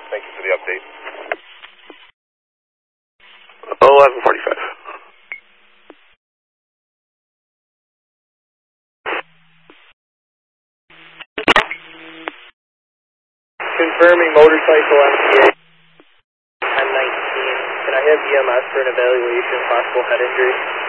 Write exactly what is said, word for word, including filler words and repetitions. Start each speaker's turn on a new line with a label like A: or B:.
A: Thank you for the update.
B: eleven forty-five.
C: Confirming motorcycle M P A. I'm nineteen. Can I have E M S for an evaluation of possible head injury?